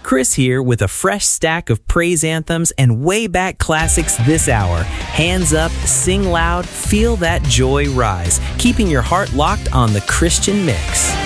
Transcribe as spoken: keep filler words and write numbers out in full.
Chris here with a fresh stack of praise anthems and way back classics this hour. Hands up, sing loud, feel that joy rise, keeping your heart locked on the Christian Mix.